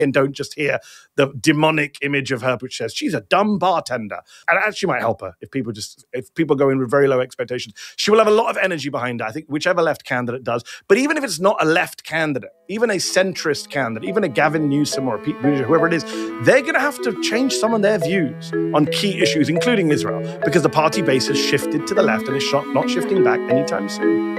and don't just hear the demonic image of her, which says she's a dumb bartender. And it actually might help her if people go in with very low expectations. She will have a lot of energy behind her, I think, whichever left candidate does. But even if it's not a left candidate, even a centrist candidate, even a Gavin Newsom or a Pete Buttigieg, whoever it is, they're going to have to change some of their views on key issues, including Israel, because the party base has shifted to the left and is not shifting back anytime soon.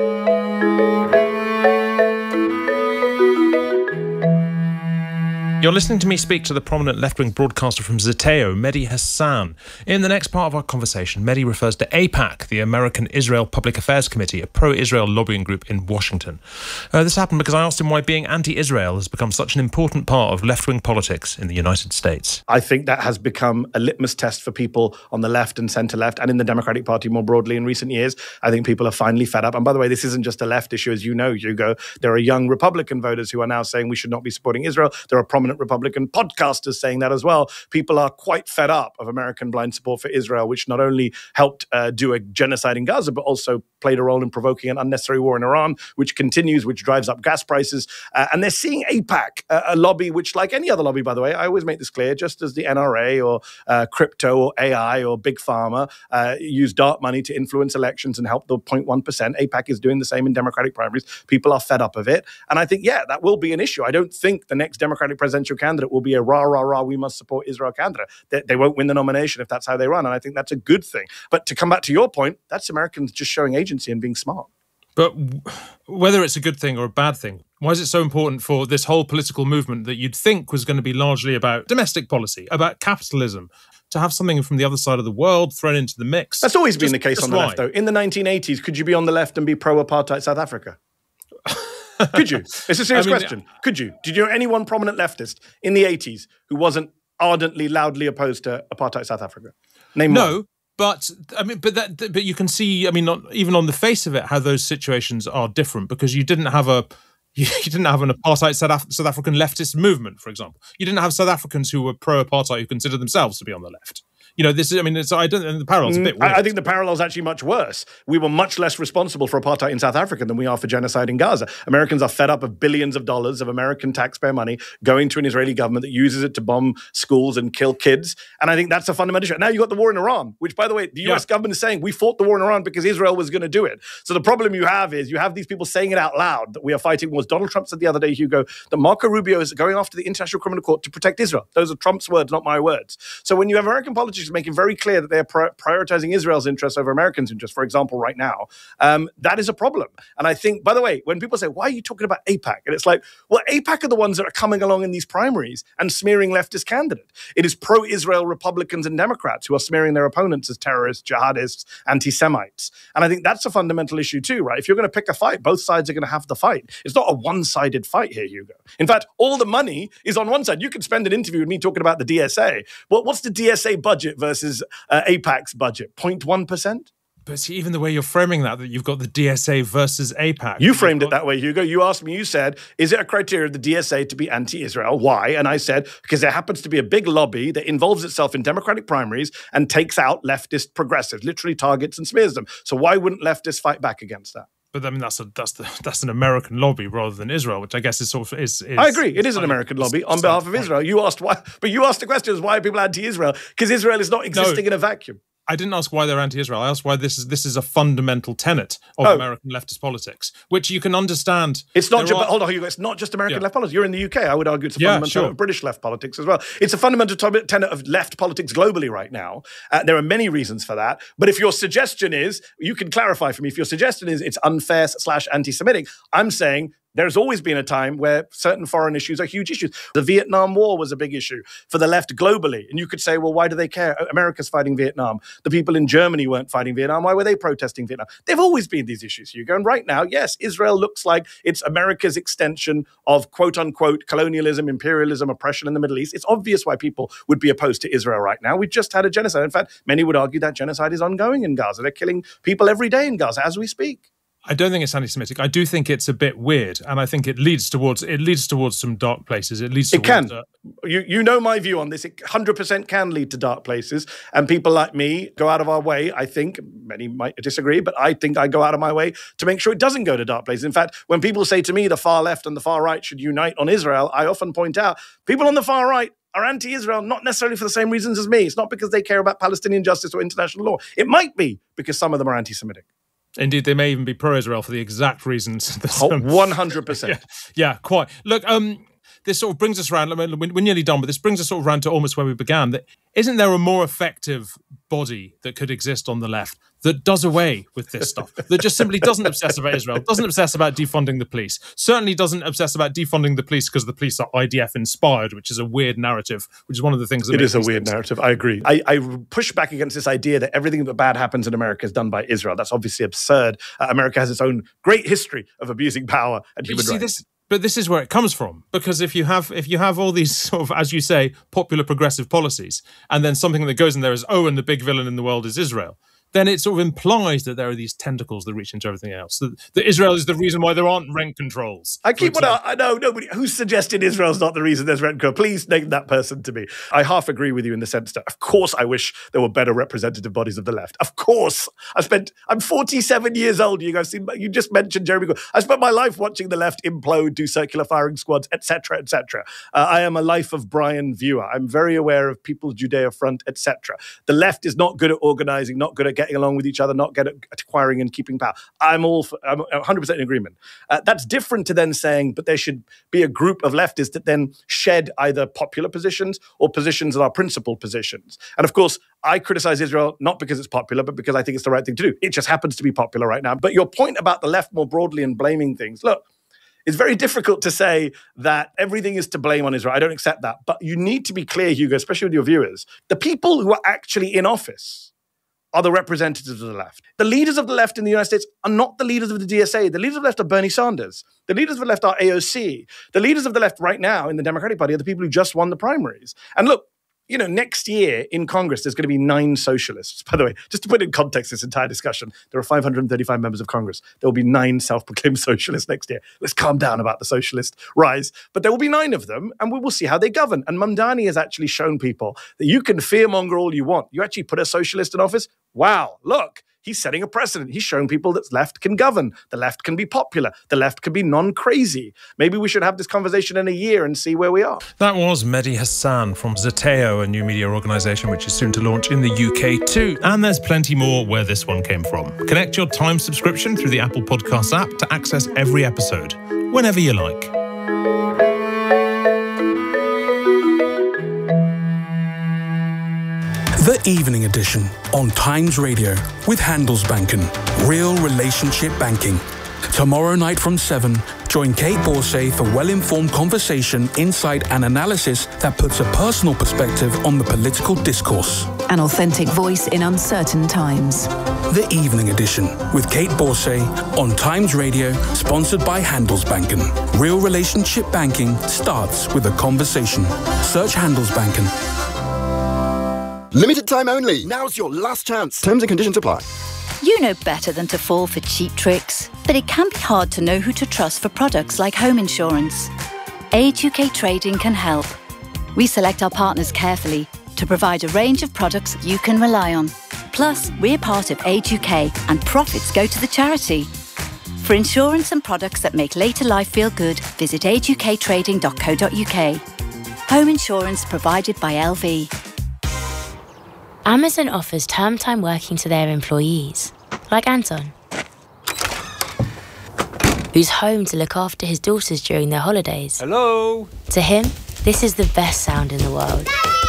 You're listening to me speak to the prominent left-wing broadcaster from Zeteo, Mehdi Hasan. In the next part of our conversation, Mehdi refers to AIPAC, the American Israel Public Affairs Committee, a pro-Israel lobbying group in Washington. This happened because I asked him why being anti-Israel has become such an important part of left-wing politics in the United States. I think that has become a litmus test for people on the left and centre-left and in the Democratic Party more broadly in recent years. I think people are finally fed up. And by the way, this isn't just a left issue, as you know, Hugo. There are young Republican voters who are now saying we should not be supporting Israel. There are prominent Republican podcasters saying that as well. People are quite fed up of American blind support for Israel, which not only helped do a genocide in Gaza, but also played a role in provoking an unnecessary war in Iran, which continues, which drives up gas prices. And they're seeing AIPAC, a lobby which, like any other lobby, by the way, I always make this clear, just as the NRA or crypto or AI or Big Pharma use dark money to influence elections and help the 0.1%, AIPAC is doing the same in Democratic primaries. People are fed up of it. And I think, that will be an issue. I don't think the next Democratic presidential candidate will be a rah, rah, rah, we must support Israel candidate. They won't win the nomination if that's how they run. And I think that's a good thing. But to come back to your point, that's Americans just showing agency and being smart. But whether it's a good thing or a bad thing, why is it so important for this whole political movement that you'd think was going to be largely about domestic policy, about capitalism, to have something from the other side of the world thrown into the mix? That's always been the case on the left, though. In the 1980s, could you be on the left and be pro-apartheid South Africa? Could you? It's a serious question. Could you? Did you know anyone prominent leftist in the 80s who wasn't ardently, loudly opposed to apartheid South Africa? Name one. But you can see, not even on the face of it, how those situations are different, because you didn't have an apartheid South African leftist movement, for example. You didn't have South Africans who were pro-apartheid who considered themselves to be on the left. The parallel's a bit weird. I think the parallel's actually much worse. We were much less responsible for apartheid in South Africa than we are for genocide in Gaza. Americans are fed up of billions of dollars of American taxpayer money going to an Israeli government that uses it to bomb schools and kill kids. And I think that's a fundamental issue. Now you've got the war in Iran, which, by the way, the US government is saying we fought the war in Iran because Israel was going to do it. So the problem you have is you have these people saying it out loud that we are fighting wars. Donald Trump said the other day, Hugo, that Marco Rubio is going after the International Criminal Court to protect Israel. Those are Trump's words, not my words. So when you have American politicians making very clear that they're prioritizing Israel's interests over Americans' interests, for example, right now, that is a problem. And I think, by the way, when people say, why are you talking about AIPAC? And it's like, well, AIPAC are the ones that are coming along in these primaries and smearing leftist candidates. It is pro-Israel Republicans and Democrats who are smearing their opponents as terrorists, jihadists, anti-Semites. And I think that's a fundamental issue too, right? If you're going to pick a fight, both sides are going to have the fight. It's not a one-sided fight here, Hugo. In fact, all the money is on one side. You could spend an interview with me talking about the DSA. Well, what's the DSA budget versus AIPAC's budget? 0.1%? But see, even the way you're framing that you've got the DSA versus AIPAC. You framed it that way, Hugo. You asked me, you said, is it a criteria of the DSA to be anti-Israel? Why? And I said, because there happens to be a big lobby that involves itself in Democratic primaries and takes out leftist progressives, literally targets and smears them. So why wouldn't leftists fight back against that? But that's an American lobby rather than Israel, which I guess is sort of is I agree. It is an American lobby on behalf of Israel. You asked why, but you asked the question: why are people anti-Israel? Because Israel is not existing in a vacuum. I didn't ask why they're anti-Israel. I asked why this is a fundamental tenet of American leftist politics, which you can understand. It's not just, hold on, Hugo, it's not just American left politics. You're in the UK. I would argue it's a fundamental tenet of British left politics as well. It's a fundamental tenet of left politics globally right now. There are many reasons for that. But if your suggestion is, you can clarify for me, if your suggestion is it's unfair / anti-Semitic, I'm saying there's always been a time where certain foreign issues are huge issues. The Vietnam War was a big issue for the left globally. And you could say, well, why do they care? America's fighting Vietnam. The people in Germany weren't fighting Vietnam. Why were they protesting Vietnam? There've always been these issues, Hugo. And right now, yes, Israel looks like it's America's extension of quote unquote colonialism, imperialism, oppression in the Middle East. It's obvious why people would be opposed to Israel right now. We just had a genocide. In fact, many would argue that genocide is ongoing in Gaza. They're killing people every day in Gaza as we speak. I don't think it's anti-Semitic. I do think it's a bit weird, and I think it leads towards some dark places. It leads towards You know my view on this. It 100% can lead to dark places. And people like me go out of our way, I think, many might disagree, but I think I go out of my way to make sure it doesn't go to dark places. In fact, when people say to me the far left and the far right should unite on Israel, I often point out people on the far right are anti-Israel, not necessarily for the same reasons as me. It's not because they care about Palestinian justice or international law. It might be because some of them are anti-Semitic. Indeed, they may even be pro-Israel for the exact reasons. 100%. Yeah, quite. Look, this sort of brings us around, I mean, we're nearly done, but this brings us sort of around to almost where we began. That isn't there a more effective body that could exist on the left that does away with this stuff, that just simply doesn't obsess about Israel, doesn't obsess about defunding the police, certainly doesn't obsess about defunding the police because the police are IDF inspired, which is a weird narrative, which is one of the things that it is a weird narrative. I agree. I push back against this idea that everything that bad happens in America is done by Israel. That's obviously absurd. America has its own great history of abusing power and human rights. But this is where it comes from, because if you have all these sort of, as you say, popular progressive policies, and then something that goes in there is, and the big villain in the world is Israel, then it sort of implies that there are these tentacles that reach into everything else. That Israel is the reason why there aren't rent controls. I know, nobody who's suggesting Israel's not the reason there's rent control. Please name that person to me. I half agree with you in the sense that, of course, I wish there were better representative bodies of the left. Of course. I'm 47 years old. You just mentioned Jeremy Corbyn. I spent my life watching the left implode, do circular firing squads, etc., etc. I am a Life of Brian viewer. I'm very aware of People's Judea Front, etc. The left is not good at organizing, not good at getting along with each other, not good at acquiring and keeping power. I'm 100% in agreement. That's different to then saying, but there should be a group of leftists that then shed either popular positions or positions that are principled positions. And of course, I criticize Israel not because it's popular, but because I think it's the right thing to do. It just happens to be popular right now. But your point about the left more broadly and blaming things, look, it's very difficult to say that everything is to blame on Israel. I don't accept that. But you need to be clear, Hugo, especially with your viewers. The people who are actually in office are the representatives of the left. The leaders of the left in the United States are not the leaders of the DSA. The leaders of the left are Bernie Sanders. The leaders of the left are AOC. The leaders of the left right now in the Democratic Party are the people who just won the primaries. And look, next year in Congress, there's going to be 9 socialists. By the way, just to put in context this entire discussion, there are 535 members of Congress. There will be 9 self-proclaimed socialists next year. Let's calm down about the socialist rise. But there will be 9 of them, and we will see how they govern. And Mamdani has actually shown people that you can fearmonger all you want. You actually put a socialist in office. Wow, look. He's setting a precedent. He's showing people that the left can govern. The left can be popular. The left can be non-crazy. Maybe we should have this conversation in a year and see where we are. That was Mehdi Hasan from Zeteo, a new media organisation which is soon to launch in the UK too. And there's plenty more where this one came from. Connect your Time subscription through the Apple Podcasts app to access every episode, whenever you like. The Evening Edition on Times Radio with Handelsbanken. Real relationship banking. Tomorrow night from 7, join Kate Borsay for well-informed conversation, insight and analysis that puts a personal perspective on the political discourse. An authentic voice in uncertain times. The Evening Edition with Kate Borsay on Times Radio, sponsored by Handelsbanken. Real relationship banking starts with a conversation. Search Handelsbanken. Limited time only. Now's your last chance. Terms and conditions apply. You know better than to fall for cheap tricks, but it can be hard to know who to trust for products like home insurance. Age UK Trading can help. We select our partners carefully to provide a range of products you can rely on. Plus, we're part of Age UK and profits go to the charity. For insurance and products that make later life feel good, visit ageUKtrading.co.uk. Home insurance provided by LV. Amazon offers term time working to their employees, like Anton, who's home to look after his daughters during their holidays. Hello? To him, this is the best sound in the world.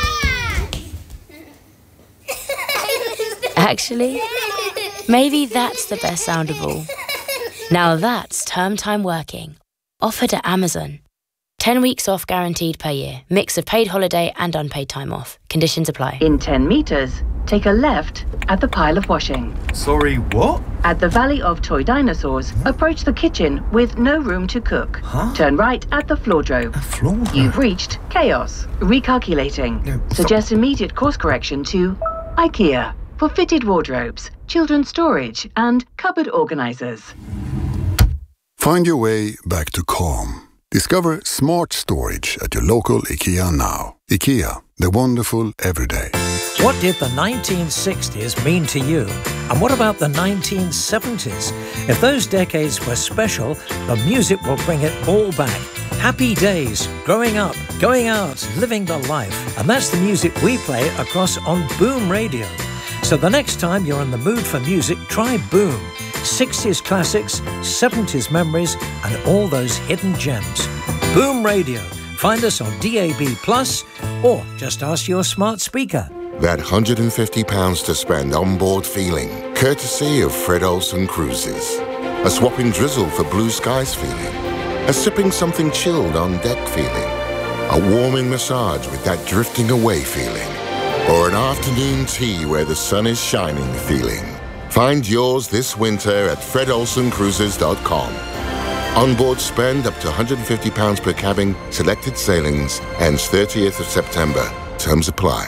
Actually, maybe that's the best sound of all. Now that's term time working, offered at Amazon. 10 weeks off guaranteed per year. Mix of paid holiday and unpaid time off. Conditions apply. In 10 meters, take a left at the pile of washing. Sorry, what? At the Valley of Toy Dinosaurs, approach the kitchen with no room to cook. Huh? Turn right at the floor drove. A floor drove? You've reached chaos. Recalculating. No, Suggest immediate course correction to IKEA for fitted wardrobes, children's storage, and cupboard organizers. Find your way back to calm. Discover smart storage at your local IKEA now. IKEA, the wonderful everyday. What did the 1960s mean to you? And what about the 1970s? If those decades were special, the music will bring it all back. Happy days, growing up, going out, living the life. And that's the music we play across on Boom Radio. So the next time you're in the mood for music, try Boom. 60s classics, 70s memories, and all those hidden gems. Boom Radio. Find us on DAB+, or just ask your smart speaker. That £150 to spend on board feeling, courtesy of Fred Olsen Cruises. A swapping drizzle for blue skies feeling. A sipping something chilled on deck feeling. A warming massage with that drifting away feeling. Or an afternoon tea where the sun is shining feeling. Find yours this winter at fredolsencruises.com. Onboard spend up to £150 per cabin, selected sailings, ends 30th of September. Terms apply.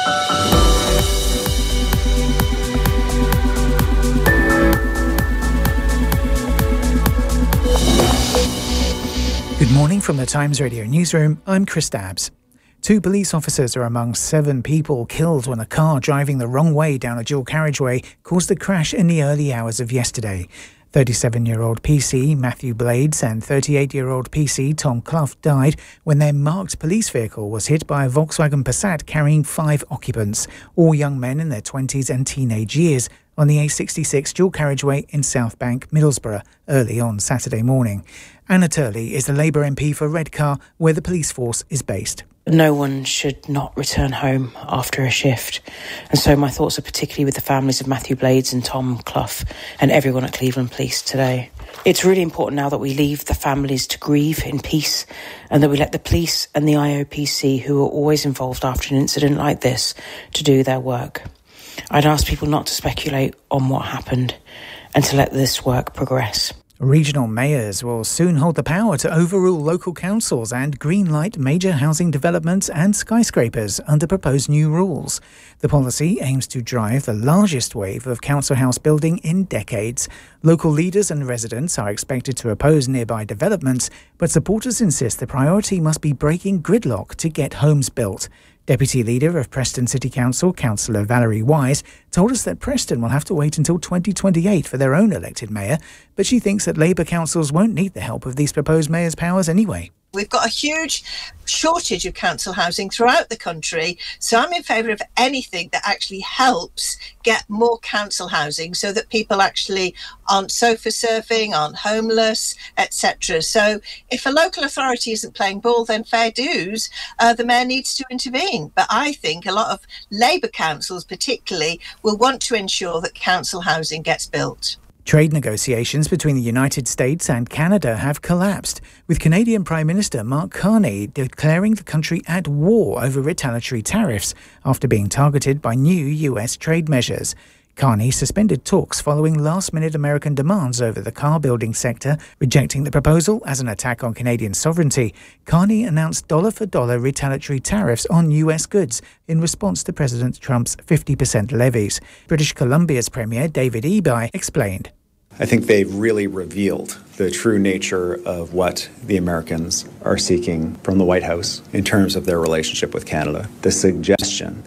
Good morning from the Times Radio Newsroom. I'm Chris Dabbs. 2 police officers are among 7 people killed when a car driving the wrong way down a dual carriageway caused a crash in the early hours of yesterday. 37-year-old PC Matthew Blades and 38-year-old PC Tom Clough died when their marked police vehicle was hit by a Volkswagen Passat carrying 5 occupants, all young men in their 20s and teenage years, on the A66 dual carriageway in South Bank, Middlesbrough, early on Saturday morning. Anna Turley is the Labour MP for Redcar, where the police force is based. No one should not return home after a shift. And so my thoughts are particularly with the families of Matthew Blades and Tom Clough and everyone at Cleveland Police today. It's really important now that we leave the families to grieve in peace and that we let the police and the IOPC, who are always involved after an incident like this, to do their work. I'd ask people not to speculate on what happened and to let this work progress. Regional mayors will soon hold the power to overrule local councils and greenlight major housing developments and skyscrapers under proposed new rules. The policy aims to drive the largest wave of council house building in decades. Local leaders and residents are expected to oppose nearby developments, but supporters insist the priority must be breaking gridlock to get homes built. Deputy Leader of Preston City Council, Councillor Valerie Wise, told us that Preston will have to wait until 2028 for their own elected mayor, but she thinks that Labour councils won't need the help of these proposed mayor's powers anyway. We've got a huge shortage of council housing throughout the country, so I'm in favour of anything that actually helps get more council housing so that people actually aren't sofa surfing, aren't homeless, etc. So if a local authority isn't playing ball, then fair dues, the mayor needs to intervene. But I think a lot of Labour councils particularly will want to ensure that council housing gets built. Trade negotiations between the United States and Canada have collapsed, with Canadian Prime Minister Mark Carney declaring the country at war over retaliatory tariffs after being targeted by new US trade measures. Carney suspended talks following last-minute American demands over the car-building sector, rejecting the proposal as an attack on Canadian sovereignty. Carney announced dollar-for-dollar retaliatory tariffs on US goods in response to President Trump's 50% levies. British Columbia's Premier David Eby explained. I think they've really revealed the true nature of what the Americans are seeking from the White House in terms of their relationship with Canada. The suggestion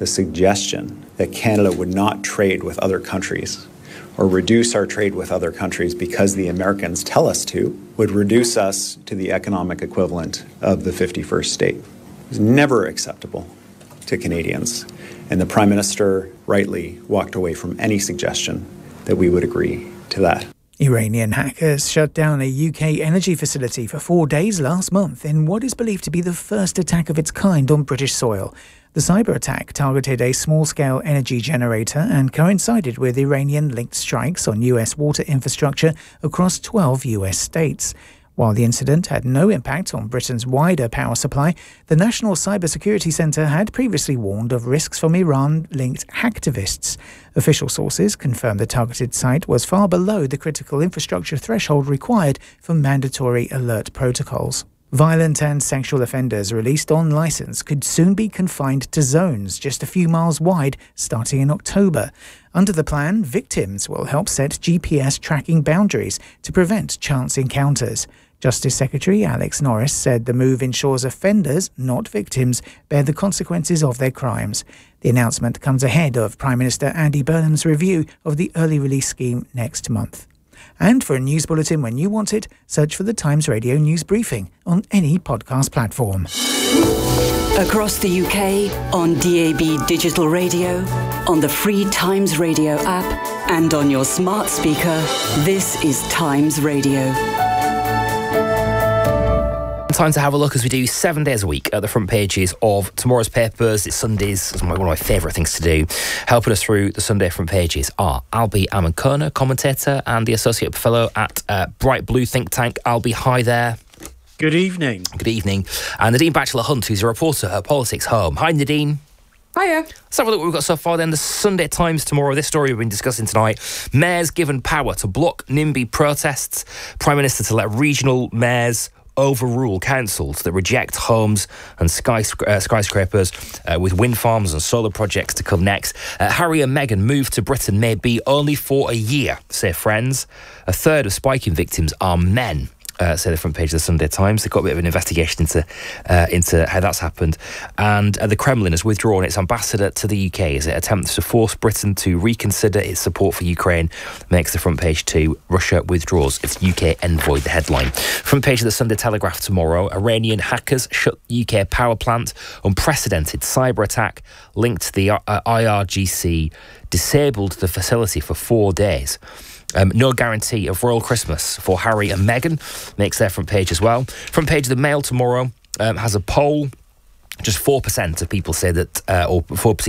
that Canada would not trade with other countries or reduce our trade with other countries because the Americans tell us to would reduce us to the economic equivalent of the 51st state. It was never acceptable to Canadians, and the Prime Minister rightly walked away from any suggestion that we would agree to that. Iranian hackers shut down a UK energy facility for 4 days last month in what is believed to be the first attack of its kind on British soil. The cyber attack targeted a small-scale energy generator and coincided with Iranian-linked strikes on US water infrastructure across 12 US states. While the incident had no impact on Britain's wider power supply, the National Cybersecurity Centre had previously warned of risks from Iran-linked hacktivists. Official sources confirmed the targeted site was far below the critical infrastructure threshold required for mandatory alert protocols. Violent and sexual offenders released on licence could soon be confined to zones just a few miles wide starting in October. Under the plan, victims will help set GPS tracking boundaries to prevent chance encounters. Justice Secretary Alex Norris said the move ensures offenders, not victims, bear the consequences of their crimes. The announcement comes ahead of Prime Minister Andy Burnham's review of the early release scheme next month. And for a news bulletin when you want it, search for the Times Radio News Briefing on any podcast platform. Across the UK, on DAB digital radio, on the free Times Radio app, and on your smart speaker, this is Times Radio. Time to have a look, as we do 7 days a week, at the front pages of tomorrow's papers. It's Sundays. It's one of my favourite things to do. Helping us through the Sunday front pages are Albie Amonkona, commentator and the Associate Fellow at Bright Blue Think Tank. Albie, hi there. Good evening. Good evening. And Nadine Batchelor-Hunt, who's a reporter at Politics Home. Hi, Nadine. Hiya. Let's have a look what we've got so far then. The Sunday Times tomorrow. This story we've been discussing tonight. Mayors given power to block NIMBY protests. Prime Minister to let regional mayors overrule councils that reject homes and skyscrapers with wind farms and solar projects to come next. Harry and Meghan move to Britain may be only for a year, say friends. A third of spiking victims are men. Say the front page of the Sunday Times. They've got a bit of an investigation into how that's happened. And the Kremlin has withdrawn its ambassador to the UK as it attempts to force Britain to reconsider its support for Ukraine. Makes the front page too. Russia withdraws its UK envoy, the headline. Front page of the Sunday Telegraph tomorrow. Iranian hackers shut UK power plant. Unprecedented cyber attack linked to the IRGC. Disabled the facility for 4 days. No guarantee of royal Christmas for Harry and Meghan. Makes their front page as well. Front page of the Mail tomorrow has a poll. Just 4% of people say that, or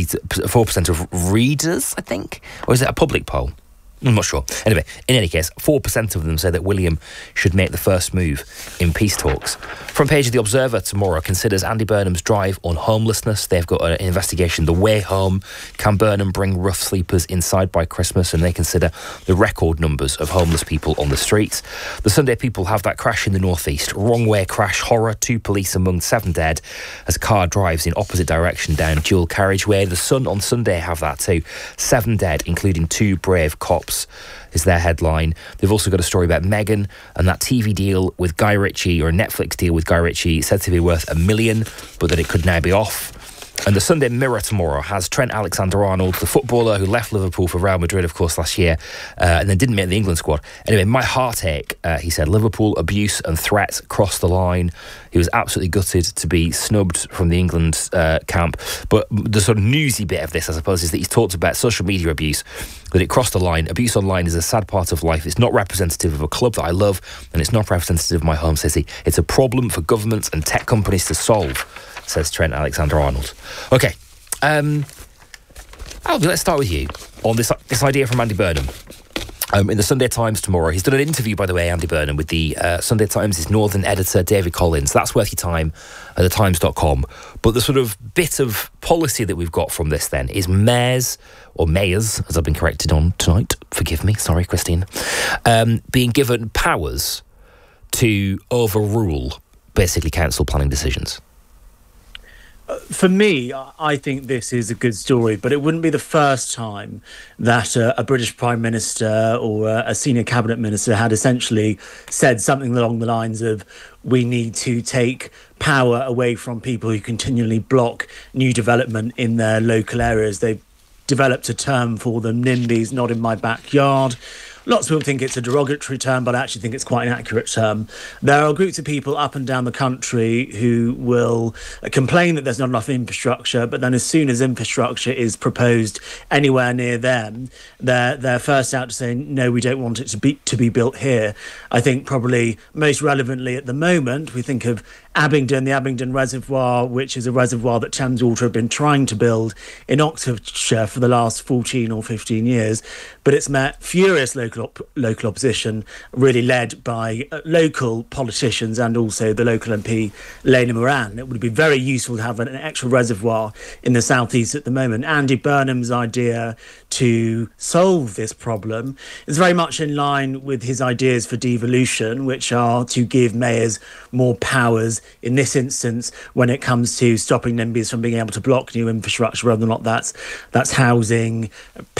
4% of readers, I think? Or is it a public poll? I'm not sure. Anyway, in any case, 4% of them say that William should make the first move in peace talks. Front page of The Observer tomorrow considers Andy Burnham's drive on homelessness. They've got an investigation, The Way Home. Can Burnham bring rough sleepers inside by Christmas? And they consider the record numbers of homeless people on the streets. The Sunday People have that crash in the northeast. Wrong way crash, horror, 2 police among 7 dead as car drives in opposite direction down dual carriageway. The Sun on Sunday have that too. 7 dead, including 2 brave cops, is their headline. They've also got a story about Meghan and that TV deal with Guy Ritchie, or a Netflix deal with Guy Ritchie, said to be worth $1 million, but that it could now be off. And the Sunday Mirror tomorrow has Trent Alexander-Arnold, the footballer who left Liverpool for Real Madrid, of course, last year, and then didn't make the England squad. Anyway, my heartache, he said. Liverpool abuse and threats crossed the line. He was absolutely gutted to be snubbed from the England camp. But the sort of newsy bit of this, I suppose, is that he's talked about social media abuse, that it crossed the line. Abuse online is a sad part of life. It's not representative of a club that I love, and it's not representative of my home city. It's a problem for governments and tech companies to solve, says Trent Alexander-Arnold. OK. Albie, let's start with you on this idea from Andy Burnham. In the Sunday Times tomorrow. He's done an interview, by the way, Andy Burnham, with the Sunday Times' northern editor, David Collins. That's worth your time at thetimes.com. But the sort of bit of policy that we've got from this, then, is mayors, as I've been corrected on tonight. Forgive me. Sorry, Christine. Being given powers to overrule, basically, council planning decisions. For me, I think this is a good story, but it wouldn't be the first time that a British Prime Minister or a senior cabinet minister had essentially said something along the lines of, we need to take power away from people who continually block new development in their local areas. They've developed a term for them, NIMBYs, not in my backyard. Lots of people think it's a derogatory term, but I actually think it's quite an accurate term. There are groups of people up and down the country who will complain that there's not enough infrastructure, but then as soon as infrastructure is proposed anywhere near them, they're first out to say, no, we don't want it to be built here. I think probably most relevantly at the moment, we think of Abingdon, the Abingdon Reservoir, which is a reservoir that Thames Water have been trying to build in Oxfordshire for the last 14 or 15 years, but it's met furious local opposition, really led by local politicians and also the local MP, Lena Moran. It would be very useful to have an extra reservoir in the southeast at the moment. Andy Burnham's idea to solve this problem is very much in line with his ideas for devolution, which are to give mayors more powers, in this instance, when it comes to stopping NIMBYs from being able to block new infrastructure, whether or not that's housing,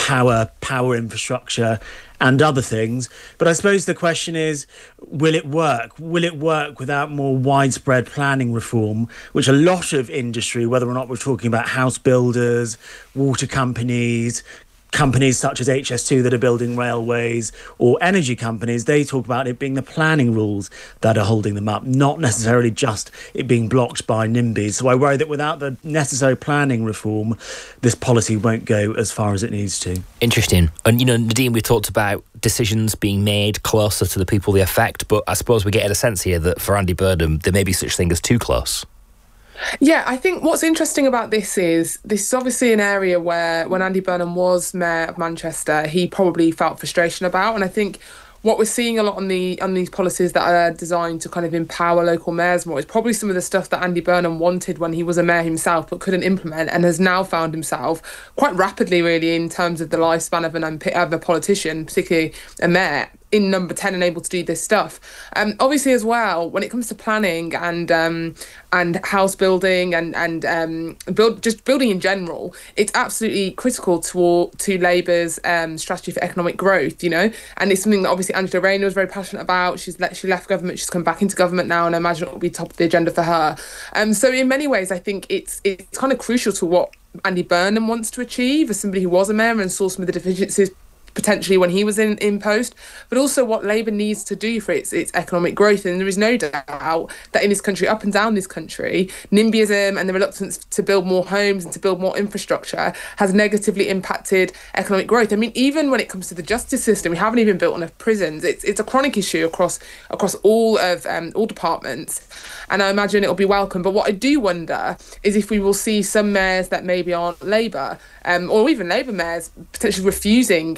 power infrastructure and other things. But I suppose the question is, will it work? Will it work without more widespread planning reform, which a lot of industry, whether or not we're talking about house builders, water companies such as HS2 that are building railways, or energy companies, they talk about it being the planning rules that are holding them up, not necessarily just it being blocked by NIMBYs. So I worry that without the necessary planning reform, this policy won't go as far as it needs to. Interesting. And, Nadine, we talked about decisions being made closer to the people they affect, but I suppose we're getting a sense here that for Andy Burnham, there may be such thing as too close. Yeah, I think what's interesting about this is obviously an area where when Andy Burnham was Mayor of Manchester, he probably felt frustration about. And I think what we're seeing a lot on these policies that are designed to kind of empower local mayors more is probably some of the stuff that Andy Burnham wanted when he was a mayor himself but couldn't implement, and has now found himself quite rapidly really in terms of the lifespan of a politician, particularly a mayor, in number 10 and able to do this stuff. Obviously as well, when it comes to planning and house building and building in general, it's absolutely critical to Labour's strategy for economic growth, and it's something that obviously Angela Rayner was very passionate about. She left government, she's come back into government now, and I imagine it will be top of the agenda for her. So in many ways, I think it's kind of crucial to what Andy Burnham wants to achieve as somebody who was a mayor and saw some of the deficiencies potentially when he was in post, but also what Labour needs to do for its economic growth. And there is no doubt that in this country, up and down this country, NIMBYism and the reluctance to build more homes and to build more infrastructure has negatively impacted economic growth. I mean, even when it comes to the justice system, we haven't even built enough prisons. It's a chronic issue across all departments, and I imagine it'll be welcome. But what I do wonder is if we will see some mayors that maybe aren't Labour, or even Labour mayors potentially refusing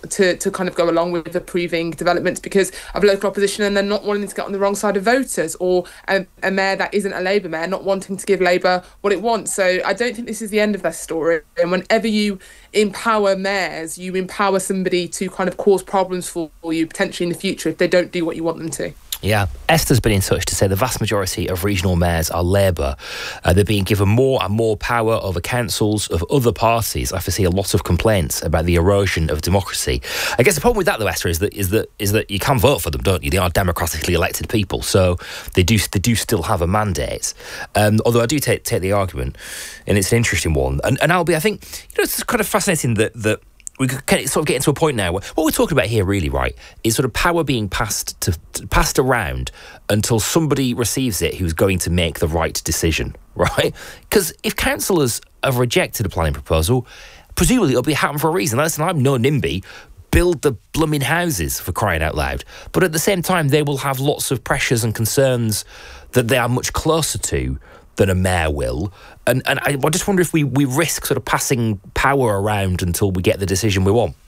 to kind of go along with approving developments because of local opposition, and then not wanting to get on the wrong side of voters, or a mayor that isn't a Labour mayor not wanting to give Labour what it wants. So I don't think this is the end of their story. And whenever you empower mayors, you empower somebody to kind of cause problems for you potentially in the future if they don't do what you want them to. Yeah, Esther's been in touch to say the vast majority of regional mayors are Labour. They're being given more and more power over councils of other parties. I foresee a lot of complaints about the erosion of democracy. I guess the problem with that, though, Esther, is that you can vote for them, don't you? They are democratically elected people, so they do still have a mandate. Although I do take the argument, and it's an interesting one. And Albie, I think it's kind of fascinating that we could sort of get into a point now where what we're talking about here really, right, is sort of power being passed around until somebody receives it who's going to make the right decision, right? Because if councillors have rejected a planning proposal, presumably it'll be happening for a reason. Listen, I'm no NIMBY. Build the blooming houses, for crying out loud. But at the same time, they will have lots of pressures and concerns that they are much closer to than a mayor will. And I just wonder if we risk sort of passing power around until we get the decision we want.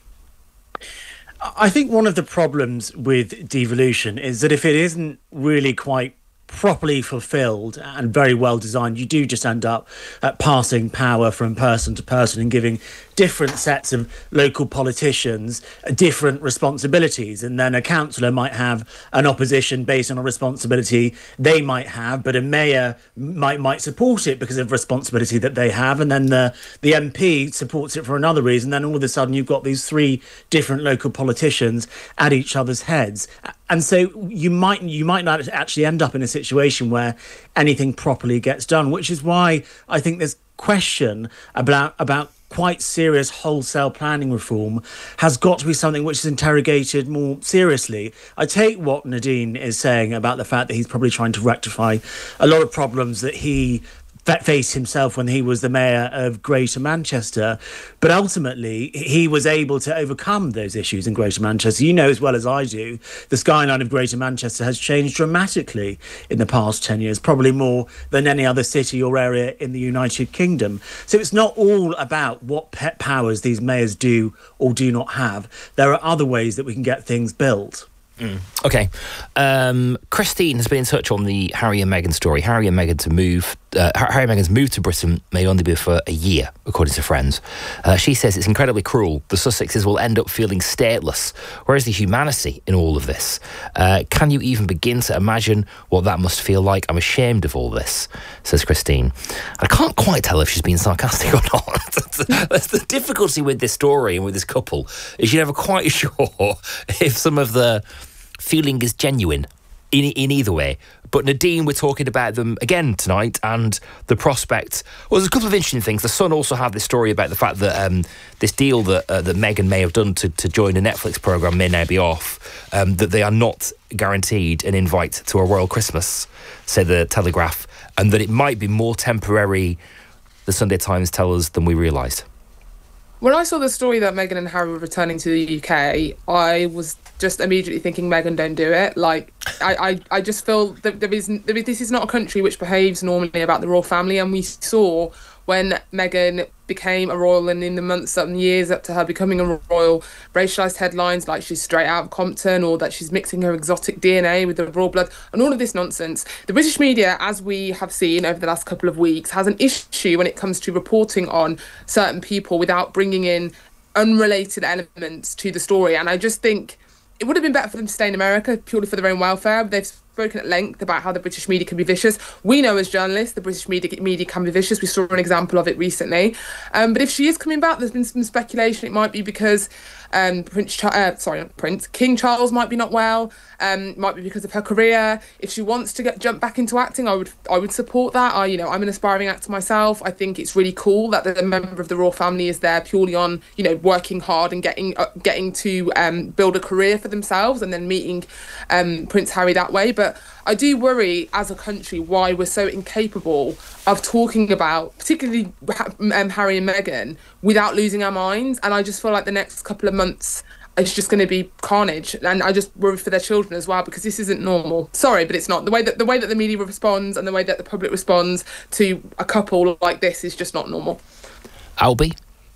I think one of the problems with devolution is that if it isn't really quite properly fulfilled and very well designed, you do just end up passing power from person to person and giving different sets of local politicians different responsibilities. And then a councillor might have an opposition based on a responsibility they might have, but a mayor might support it because of responsibility that they have, and then the MP supports it for another reason. Then all of a sudden you've got these three different local politicians at each other's heads. And so you might not actually end up in a situation where anything properly gets done, which is why I think this question about quite serious wholesale planning reform has got to be something which is interrogated more seriously. I take what Nadine is saying about the fact that he's probably trying to rectify a lot of problems that he faced himself when he was the mayor of Greater Manchester, but ultimately he was able to overcome those issues in Greater Manchester. You know as well as I do, the skyline of Greater Manchester has changed dramatically in the past 10 years, probably more than any other city or area in the United Kingdom. So it's not all about what pet powers these mayors do or do not have. There are other ways that we can get things built. Okay. Christine has been in touch on the Harry and Meghan story. Harry and Meghan to move Harry and Meghan's move to Britain may only be for a year, according to friends. She says it's incredibly cruel. The Sussexes will end up feeling stateless. Where is the humanity in all of this? Can you even begin to imagine what that must feel like? I'm ashamed of all this, says Christine. I can't quite tell if she's being sarcastic or not. That's the difficulty with this story and with this couple, is you're never quite sure if some of the feeling is genuine in either way. But Nadine, we're talking about them again tonight, and the prospect. Well, there's a couple of interesting things. The Sun also have this story about the fact that this deal that Meghan may have done to join a Netflix programme may now be off, that they are not guaranteed an invite to a royal Christmas, said the Telegraph, and that it might be more temporary, the Sunday Times tell us, than we realised. When I saw the story that Meghan and Harry were returning to the UK, I was just immediately thinking, Meghan, don't do it. Like, I just feel that this is not a country which behaves normally about the royal family. And we saw when Meghan became a royal, and in the months and years up to her becoming a royal, racialised headlines like she's straight out of Compton, or that she's mixing her exotic DNA with the royal blood, and all of this nonsense. The British media, as we have seen over the last couple of weeks, has an issue when it comes to reporting on certain people without bringing in unrelated elements to the story. And I just think it would have been better for them to stay in America purely for their own welfare. They've spoken at length about how the British media can be vicious. We know as journalists the British media can be vicious. We saw an example of it recently. But if she is coming back, there's been some speculation it might be because King Charles might be not well, might be because of her career. If she wants to jump back into acting, I would support that. I'm an aspiring actor myself. I think it's really cool that the member of the royal family is there purely on working hard and getting to build a career for themselves, and then meeting Prince Harry that way. But I do worry as a country why we're so incapable of talking about, particularly Harry and Meghan, without losing our minds. And I just feel like the next couple of months it's just going to be carnage, and I just worry for their children as well, because this isn't normal. Sorry, but it's not. The way that the media responds and the way that the public responds to a couple like this is just not normal. Albie?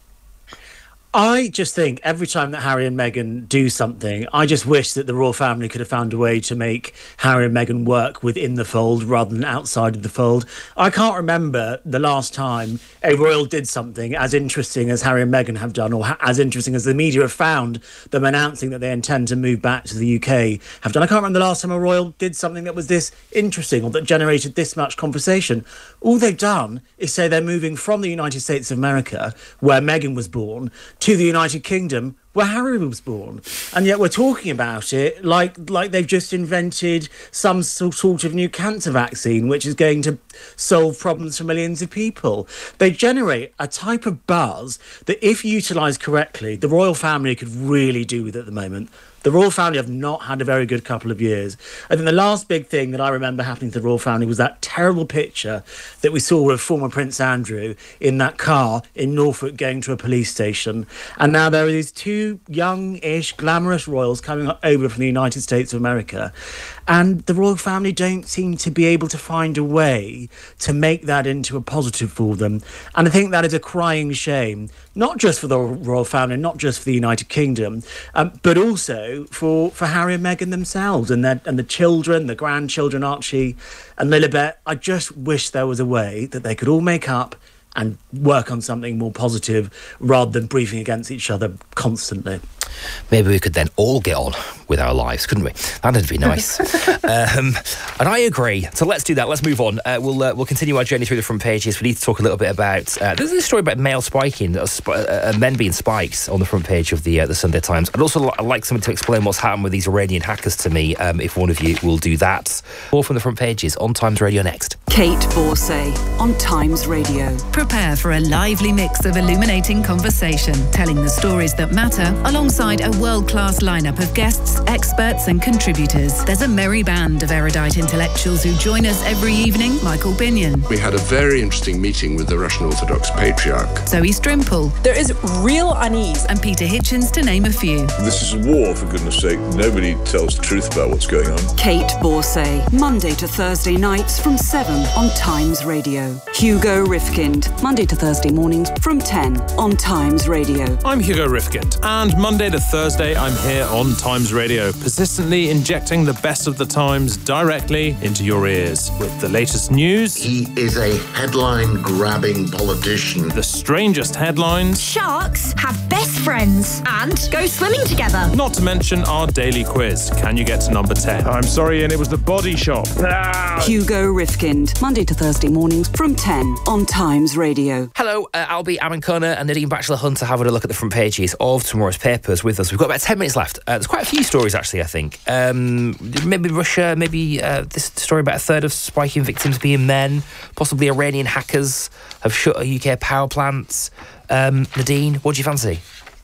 I just think every time that Harry and Meghan do something, I just wish that the royal family could have found a way to make Harry and Meghan work within the fold rather than outside of the fold. I can't remember the last time a royal did something as interesting as Harry and Meghan have done, or as interesting as the media have found them announcing that they intend to move back to the UK have done. I can't remember the last time a royal did something that was this interesting or that generated this much conversation. All they've done is say they're moving from the United States of America, where Meghan was born, to the United Kingdom, where Harry was born. And yet we're talking about it like they've just invented some sort of new cancer vaccine which is going to solve problems for millions of people. They generate a type of buzz that, if utilised correctly, the royal family could really do with at the moment. The royal family have not had a very good couple of years. I think the last big thing that I remember happening to the royal family was that terrible picture that we saw of former Prince Andrew in that car in Norfolk going to a police station. And now there are these two young-ish, glamorous royals coming over from the United States of America. And the royal family don't seem to be able to find a way to make that into a positive for them. And I think that is a crying shame, not just for the royal family, not just for the United Kingdom, but also for Harry and Meghan themselves and the children, the grandchildren, Archie and Lilibet. I just wish there was a way that they could all make up and work on something more positive rather than briefing against each other constantly. Maybe we could then all get on with our lives, couldn't we? That'd be nice. And I agree. So let's do that. Let's move on. We'll continue our journey through the front pages. We need to talk a little bit about... there's a story about male spiking, men being spiked on the front page of the Sunday Times. I'd also like someone to explain what's happened with these Iranian hackers to me, if one of you will do that. More from the front pages on Times Radio next. Kate Borsay on Times Radio. Prepare for a lively mix of illuminating conversation, telling the stories that matter, alongside a world-class lineup of guests, experts and contributors. There's a merry band of erudite intellectuals who join us every evening. Michael Binion. We had a very interesting meeting with the Russian Orthodox Patriarch. Zoe Strimple. There is real unease. And Peter Hitchens, to name a few. This is a war, for goodness sake. Nobody tells the truth about what's going on. Kate Borsay, Monday to Thursday nights from 7 on Times Radio. Hugo Rifkind Monday to Thursday mornings from 10 on Times Radio. I'm Hugo Rifkind, and Monday to Thursday I'm here on Times Radio, persistently injecting the best of the Times directly into your ears. With the latest news... He is a headline-grabbing politician. The strangest headlines... Sharks have best friends and go swimming together. Not to mention our daily quiz. Can you get to number 10? I'm sorry, Ian, it was The Body Shop. Hugo Rifkind, Monday to Thursday mornings from 10 on Times Radio. Hello, Albie Amankona and Nadine Batchelor-Hunter having a look at the front pages of tomorrow's papers with us. We've got about 10 minutes left. There's quite a few stories, actually, I think. Maybe Russia, maybe this story about a third of spiking victims being men. Possibly Iranian hackers have shut UK power plants. Nadine, what do you fancy?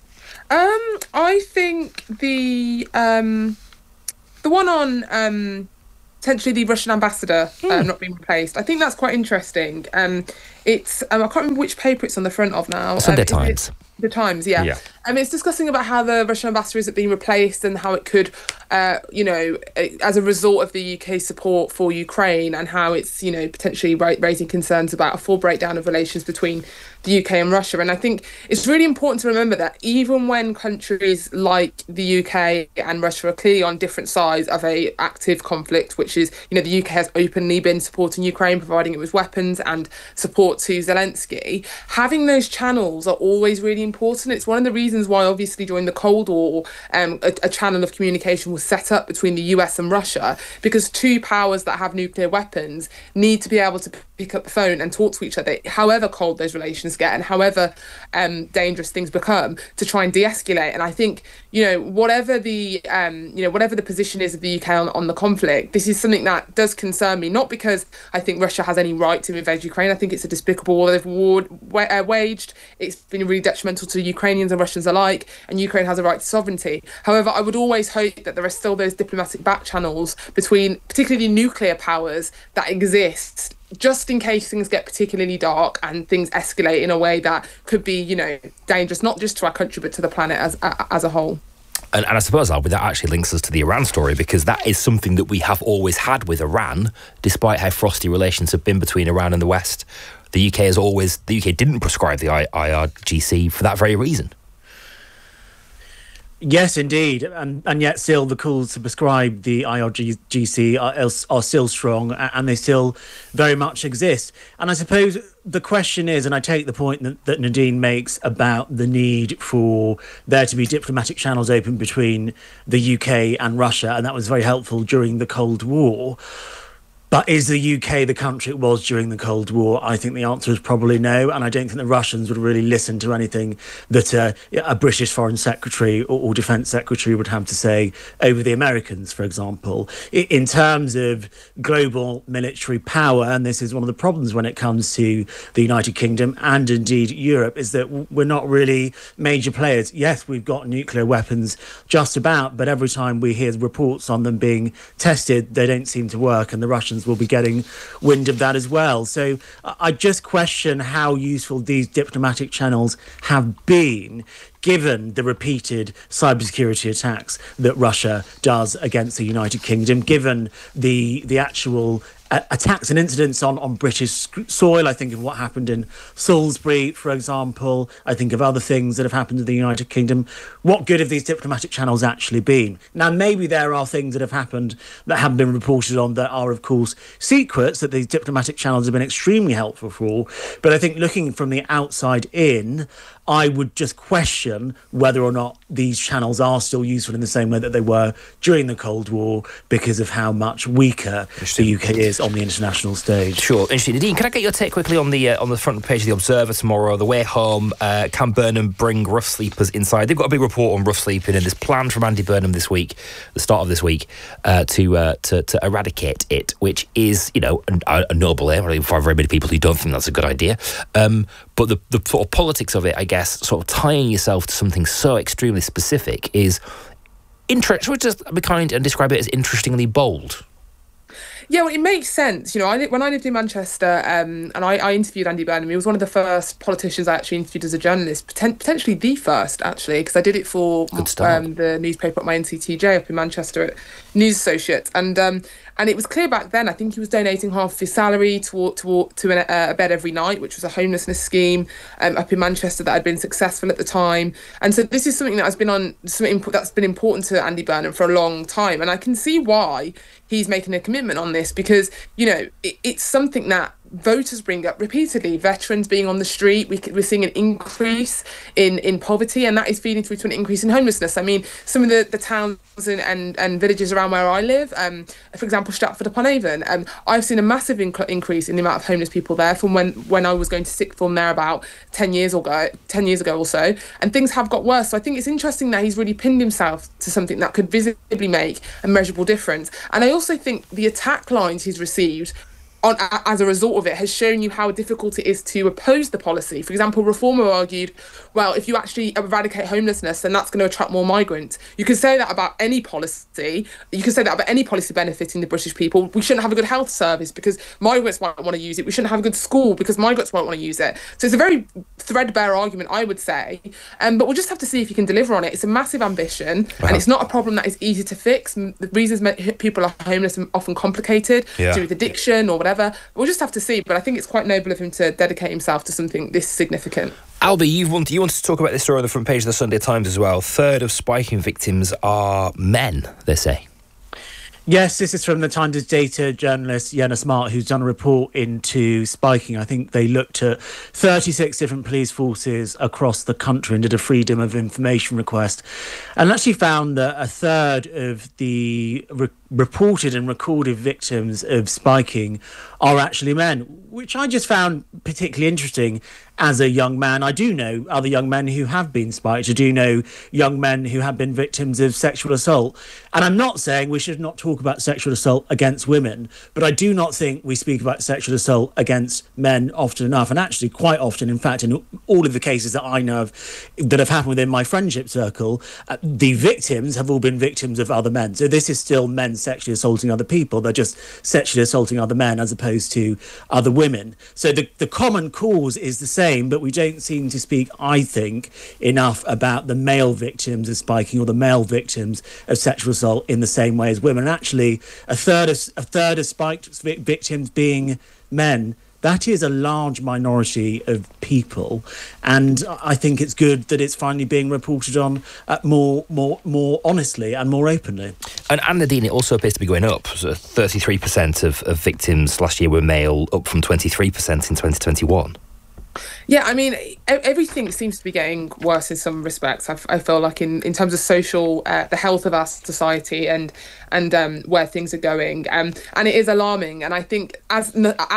I think the one on potentially the Russian ambassador not being replaced. I think that's quite interesting. It's I can't remember which paper it's on the front of now. Sunday Times. The Times, yeah. It's discussing about how the Russian ambassador isn't being replaced and how it could, as a result of the UK support for Ukraine, and how it's, potentially raising concerns about a full breakdown of relations between the UK and Russia. And I think it's really important to remember that even when countries like the UK and Russia are clearly on different sides of a active conflict, which is, the UK has openly been supporting Ukraine, providing it with weapons and support to Zelensky, having those channels are always really important. It's one of the reasons why, obviously, during the Cold War, a channel of communication was set up between the US and Russia, because two powers that have nuclear weapons need to be able to pick up the phone and talk to each other, however cold those relations get and however dangerous things become, to try and de-escalate. And I think, whatever the position is of the UK on the conflict, this is something that does concern me, not because I think Russia has any right to invade Ukraine. I think it's a despicable war they've waged. It's been really detrimental to Ukrainians and Russians alike, and Ukraine has a right to sovereignty. However, I would always hope that there are still those diplomatic back channels between particularly nuclear powers that exist, just in case things get particularly dark and things escalate in a way that could be, dangerous, not just to our country, but to the planet as a whole. And I suppose, Albie, that actually links us to the Iran story, because that is something that we have always had with Iran, despite how frosty relations have been between Iran and the West. The UK didn't prescribe the IRGC for that very reason. Yes, indeed, and yet still the calls to prescribe the IRGC are still strong, and they still very much exist. And I suppose the question is, and I take the point that Nadine makes about the need for there to be diplomatic channels open between the UK and Russia, and that was very helpful during the Cold War. But is the UK the country it was during the Cold War? I think the answer is probably no, and I don't think the Russians would really listen to anything that a British Foreign Secretary or Defence Secretary would have to say over the Americans, for example. In terms of global military power, and this is one of the problems when it comes to the United Kingdom and indeed Europe, is that we're not really major players. Yes, we've got nuclear weapons just about, but every time we hear reports on them being tested, they don't seem to work, and the Russians will be getting wind of that as well. So I just question how useful these diplomatic channels have been, given the repeated cybersecurity attacks that Russia does against the United Kingdom, given the actual attacks and incidents on British soil. I think of what happened in Salisbury, for example. I think of other things that have happened in the United Kingdom. What good have these diplomatic channels actually been? Now, maybe there are things that have happened that haven't been reported on that are, of course, secrets that these diplomatic channels have been extremely helpful for. But I think looking from the outside in, I would just question whether or not these channels are still useful in the same way that they were during the Cold War, because of how much weaker the UK is on the international stage. Sure, interesting. Nadine, can I get your take quickly on the front page of the Observer tomorrow? The way home, can Burnham bring rough sleepers inside? They've got a big report on rough sleeping, and there's plan from Andy Burnham this week, the start of this week, to eradicate it, which is, a noble aim. I don't find very many people who don't think that's a good idea. But the sort of politics of it, I guess, sort of tying yourself to something so extremely specific is interesting. Should we just be kind and describe it as interestingly bold? Yeah, well, it makes sense. When I lived in Manchester, and I interviewed Andy Burnham, he was one of the first politicians I actually interviewed as a journalist, potentially the first, actually, because I did it for the newspaper at my NCTJ up in Manchester at News Associates. And And it was clear back then, I think he was donating half of his salary to a bed every night, which was a homelessness scheme up in Manchester that had been successful at the time. And so this is something that has been that's been important to Andy Burnham for a long time. And I can see why he's making a commitment on this, because, you know, it's something that voters bring up repeatedly. Veterans being on the street, we're seeing an increase in poverty, and that is feeding through to an increase in homelessness. I mean, some of the towns and villages around where I live, for example, Stratford-upon-Avon, I've seen a massive increase in the amount of homeless people there from when I was going to sixth form there about 10 years ago or so, and things have got worse. So I think it's interesting that he's really pinned himself to something that could visibly make a measurable difference. And I also think the attack lines he's received as a result of it has shown you how difficult it is to oppose the policy. For example, Reformer argued, well, if you actually eradicate homelessness, then that's going to attract more migrants. You can say that about any policy. You can say that about any policy benefiting the British people. We shouldn't have a good health service because migrants won't want to use it. We shouldn't have a good school because migrants won't want to use it. So it's a very threadbare argument, I would say. But we'll just have to see if you can deliver on it. It's a massive ambition, and it's not a problem that is easy to fix. The reasons people are homeless are often complicated, to do with addiction or whatever. We'll just have to see, but I think it's quite noble of him to dedicate himself to something this significant. Albie, you wanted to talk about this story on the front page of the Sunday Times as well. A third of spiking victims are men, they say. Yes, this is from the Times' data journalist Jenna Smart, who's done a report into spiking. I think they looked at 36 different police forces across the country and did a freedom of information request, and actually found that a third of the reported and recorded victims of spiking are actually men, which I just found particularly interesting as a young man. I do know other young men who have been spiked. I do know young men who have been victims of sexual assault. And I'm not saying we should not talk about sexual assault against women, but I do not think we speak about sexual assault against men often enough. And actually quite often, in fact, in all of the cases that I know of that have happened within my friendship circle, the victims have all been victims of other men. So this is still men sexually assaulting other people. They're just sexually assaulting other men as opposed to other women. So the common cause is the same, but we don't seem to speak, I think, enough about the male victims of spiking or the male victims of sexual assault in the same way as women. And actually, a third of spiked victims being men, that is a large minority of people, and I think it's good that it's finally being reported on more honestly and more openly. And Nadine, it also appears to be going up. So 33% of victims last year were male, up from 23% in 2021. Yeah, I mean, everything seems to be getting worse in some respects. I feel like in terms of social, the health of our society and where things are going, and it is alarming. And I think as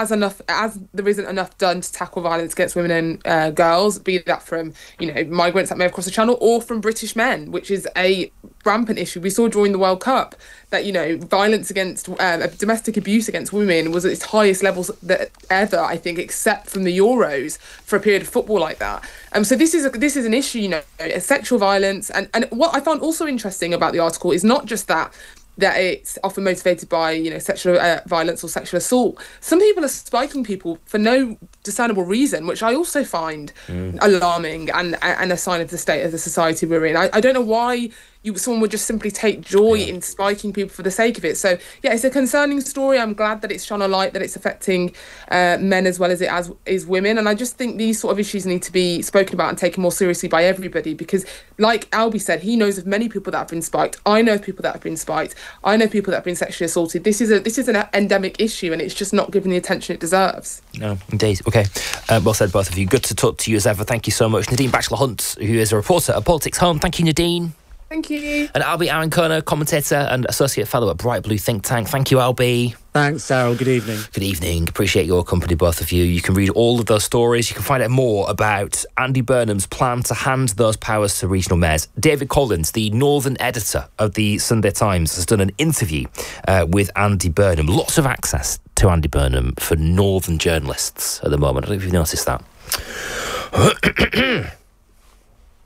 there isn't enough done to tackle violence against women and girls, be that from migrants that may have crossed the channel or from British men, which is a rampant issue. We saw during the World Cup that violence against domestic abuse against women was at its highest levels ever, I think, except from the Euros for a period of football like that. So this is an issue, sexual violence, and what I found also interesting about the article is not just that it's often motivated by sexual violence or sexual assault. Some people are spiking people for no discernible reason, which I also find alarming and a sign of the state of the society we're in. I don't know why someone would just simply take joy in spiking people for the sake of it. So yeah, it's a concerning story. I'm glad that it's shone a light, that it's affecting men as well as it is women. And I just think these sort of issues need to be spoken about and taken more seriously by everybody, because like Albie said, he knows of many people that have been spiked. I know of people that have been spiked. I know people that have been sexually assaulted. This is an endemic issue, and it's just not given the attention it deserves. No, indeed. Okay. Well said, both of you. Good to talk to you as ever. Thank you so much. Nadine Batchelor-Hunt, who is a reporter at Politics Home. Thank you, Nadine. Thank you. And Albie Aaron-Kerner, commentator and associate fellow at Bright Blue Think Tank. Thank you, Albie. Thanks, Sarah. Good evening. Good evening. Appreciate your company, both of you. You can read all of those stories. You can find out more about Andy Burnham's plan to hand those powers to regional mayors. David Collins, the northern editor of the Sunday Times, has done an interview with Andy Burnham. Lots of access to Andy Burnham for northern journalists at the moment. I don't know if you've noticed that.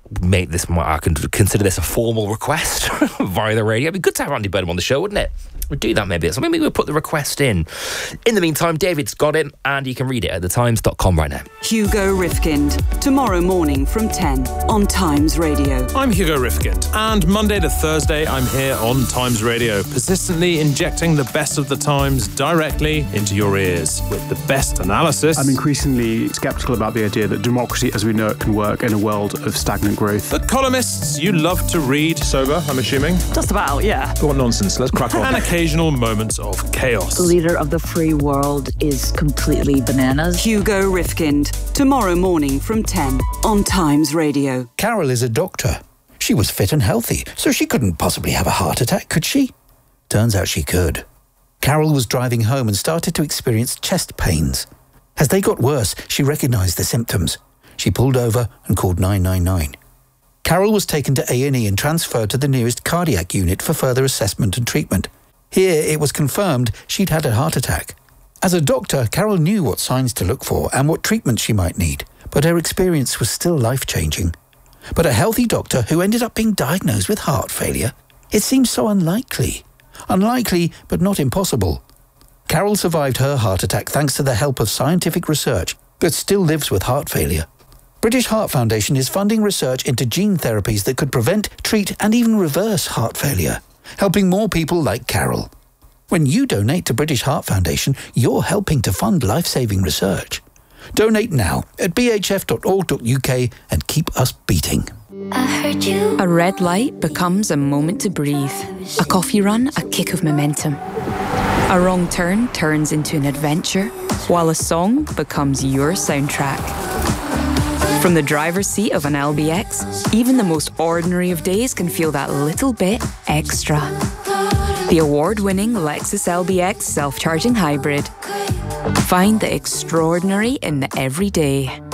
make this, I can consider this a formal request via the radio. It'd be good to have Andy Burnham on the show, wouldn't it? We'd do that maybe. So maybe we'll put the request in. In the meantime, David's got it, and you can read it at thetimes.com right now. Hugo Rifkind, tomorrow morning from 10 on Times Radio. I'm Hugo Rifkind, and Monday to Thursday I'm here on Times Radio, persistently injecting the best of the Times directly into your ears with the best analysis. I'm increasingly sceptical about the idea that democracy as we know it can work in a world of stagnant growth. The columnists you love to read. Sober, I'm assuming. Just about, yeah. What nonsense, let's crack on. And occasional moments of chaos. The leader of the free world is completely bananas. Hugo Rifkind, tomorrow morning from 10 on Times Radio. Carol is a doctor. She was fit and healthy, so she couldn't possibly have a heart attack, could she? Turns out she could. Carol was driving home and started to experience chest pains. As they got worse, she recognised the symptoms. She pulled over and called 999. Carol was taken to A&E and transferred to the nearest cardiac unit for further assessment and treatment. Here, it was confirmed she'd had a heart attack. As a doctor, Carol knew what signs to look for and what treatment she might need, but her experience was still life-changing. But a healthy doctor who ended up being diagnosed with heart failure? It seems so unlikely. Unlikely, but not impossible. Carol survived her heart attack thanks to the help of scientific research, but still lives with heart failure. British Heart Foundation is funding research into gene therapies that could prevent, treat and even reverse heart failure, helping more people like Carol. When you donate to British Heart Foundation, you're helping to fund life-saving research. Donate now at bhf.org.uk and keep us beating. I heard you. A red light becomes a moment to breathe. A coffee run, a kick of momentum. A wrong turn turns into an adventure, while a song becomes your soundtrack. From the driver's seat of an LBX, even the most ordinary of days can feel that little bit extra. The award-winning Lexus LBX self-charging hybrid. Find the extraordinary in the everyday.